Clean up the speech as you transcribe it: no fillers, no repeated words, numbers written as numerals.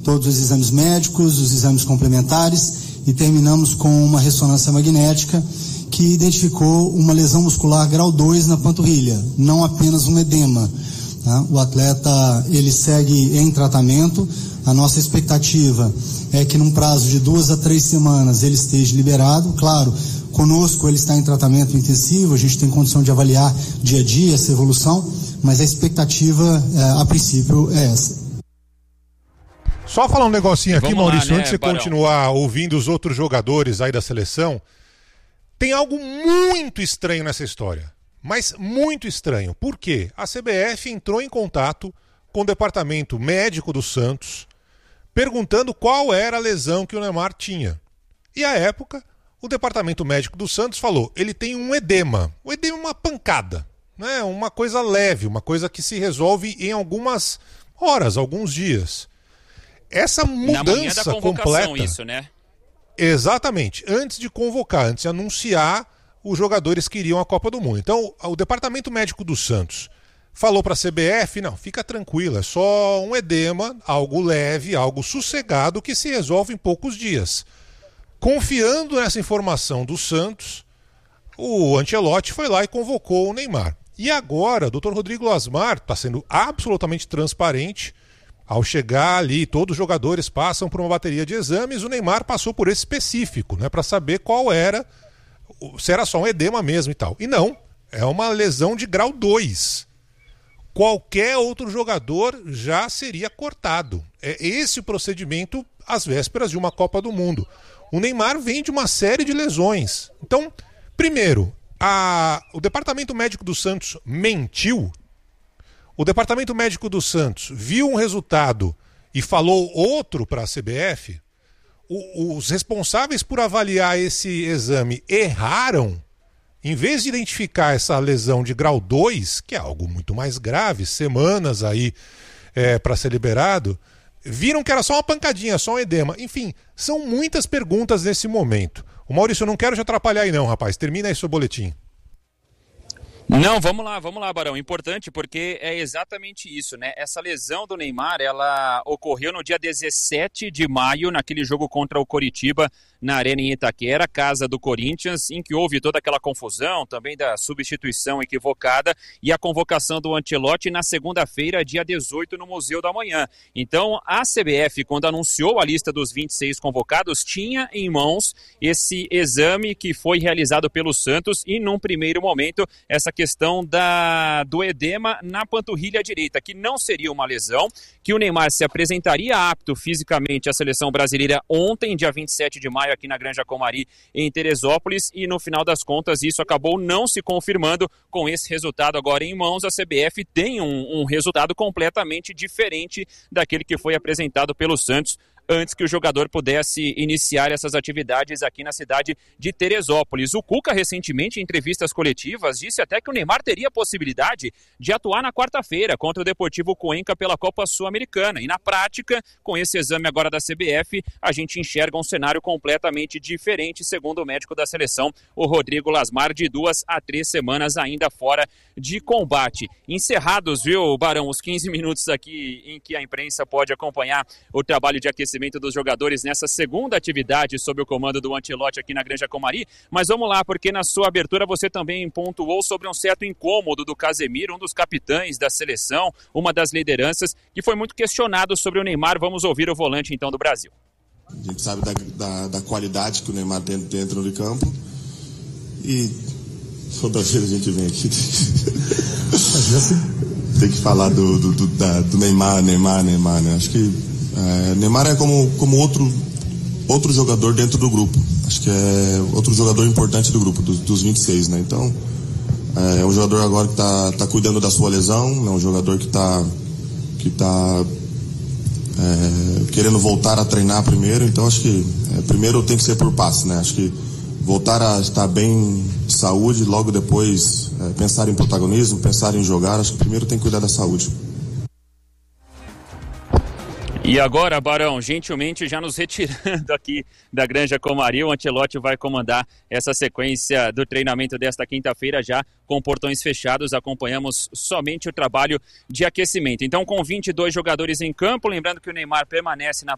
todos os exames médicos, os exames complementares e terminamos com uma ressonância magnética que identificou uma lesão muscular grau 2 na panturrilha, não apenas um edema. Tá? O atleta, ele segue em tratamento. A nossa expectativa é que num prazo de 2 a 3 semanas ele esteja liberado. Claro, conosco ele está em tratamento intensivo, a gente tem condição de avaliar dia a dia essa evolução, mas a expectativa, a princípio, é essa. Só falar um negocinho aqui, Maurício, né, antes de você continuar ouvindo os outros jogadores aí da seleção, tem algo muito estranho nessa história, mas muito estranho. Por quê? A CBF entrou em contato com o departamento médico do Santos, perguntando qual era a lesão que o Neymar tinha. E à época, o departamento médico do Santos falou, ele tem um edema. O edema é uma pancada, né? Uma coisa leve, uma coisa que se resolve em algumas horas, alguns dias. Essa mudança na manhã da convocação, completa, isso, né? Exatamente, antes de convocar, antes de anunciar os jogadores que iriam à Copa do Mundo. Então, o departamento médico do Santos falou para a CBF, não, fica tranquila, é só um edema, algo leve, algo sossegado que se resolve em poucos dias. Confiando nessa informação do Santos, o Ancelotti foi lá e convocou o Neymar. E agora, o Dr. Rodrigo Lasmar está sendo absolutamente transparente. Ao chegar ali, todos os jogadores passam por uma bateria de exames, o Neymar passou por esse específico, né, para saber qual era, se era só um edema mesmo e tal. E não, é uma lesão de grau 2. Qualquer outro jogador já seria cortado. É esse o procedimento às vésperas de uma Copa do Mundo. O Neymar vem de uma série de lesões. Então, primeiro, o departamento médico do Santos mentiu. O departamento médico do Santos viu um resultado e falou outro para a CBF. Os responsáveis por avaliar esse exame erraram. Em vez de identificar essa lesão de grau 2, que é algo muito mais grave, semanas aí para ser liberado, viram que era só uma pancadinha, só um edema. Enfim, são muitas perguntas nesse momento. O Maurício, eu não quero te atrapalhar aí não, rapaz. Termina aí seu boletim. Não, vamos lá, Barão. Importante porque é exatamente isso, né? Essa lesão do Neymar, ela ocorreu no dia 17 de maio, naquele jogo contra o Coritiba, na Arena em Itaquera, casa do Corinthians, em que houve toda aquela confusão, também da substituição equivocada e a convocação do Ancelotti na segunda-feira, dia 18, no Museu da Manhã. Então, a CBF, quando anunciou a lista dos 26 convocados, tinha em mãos esse exame que foi realizado pelo Santos e, num primeiro momento, essa questão do edema na panturrilha direita, que não seria uma lesão, que o Neymar se apresentaria apto fisicamente à seleção brasileira ontem, dia 27 de maio, aqui na Granja Comari, em Teresópolis, e no final das contas isso acabou não se confirmando. Com esse resultado agora em mãos, a CBF tem um resultado completamente diferente daquele que foi apresentado pelo Santos antes que o jogador pudesse iniciar essas atividades aqui na cidade de Teresópolis. O Cuca, recentemente, em entrevistas coletivas, disse até que o Neymar teria a possibilidade de atuar na quarta-feira contra o Deportivo Cuenca pela Copa Sul-Americana. E na prática, com esse exame agora da CBF, a gente enxerga um cenário completamente diferente, segundo o médico da seleção, o Rodrigo Lasmar, de 2 a 3 semanas ainda fora de combate. Encerrados, viu, Barão, os 15 minutos aqui em que a imprensa pode acompanhar o trabalho de aquecimento dos jogadores nessa segunda atividade sob o comando do Ancelotti aqui na Granja Comari, mas vamos lá, porque na sua abertura você também pontuou sobre um certo incômodo do Casemiro, um dos capitães da seleção, uma das lideranças, que foi muito questionado sobre o Neymar. Vamos ouvir o volante então do Brasil. A gente sabe da qualidade que o Neymar tem dentro do campo e toda vez a gente vem aqui tem que falar do Neymar, né? Acho que Neymar é como outro jogador dentro do grupo. Acho que é outro jogador importante do grupo, dos 26, né? Então, é um jogador agora que tá cuidando da sua lesão, é um jogador que tá querendo voltar a treinar primeiro. Então, acho que primeiro tem que ser por passo, né? Acho que voltar a estar bem de saúde, logo depois pensar em protagonismo, pensar em jogar. Acho que primeiro tem que cuidar da saúde. E agora, Barão, gentilmente já nos retirando aqui da Granja Comari, o Ancelotti vai comandar essa sequência do treinamento desta quinta-feira já com portões fechados. Acompanhamos somente o trabalho de aquecimento. Então, com 22 jogadores em campo, lembrando que o Neymar permanece na